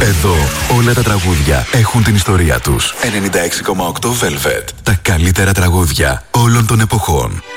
Εδώ όλα τα τραγούδια έχουν την ιστορία τους. 96,8 Velvet. Τα καλύτερα τραγούδια όλων των εποχών.